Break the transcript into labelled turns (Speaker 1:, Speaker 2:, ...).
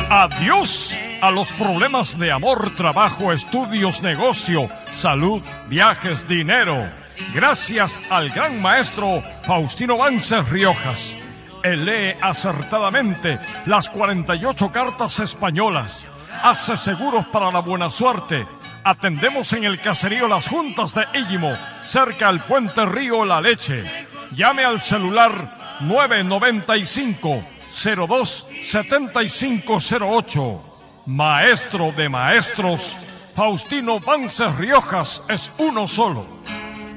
Speaker 1: Adiós a los problemas de amor, trabajo, estudios, negocio, salud, viajes, dinero. Gracias al gran maestro Faustino Vances Riojas. Él lee acertadamente las 48 cartas españolas. Hace seguros para la buena suerte. Atendemos en el caserío Las Juntas de Illimo, cerca al puente Río La Leche. Llame al celular 995-02-7508. Maestro de maestros, Faustino Vances Riojas es uno solo.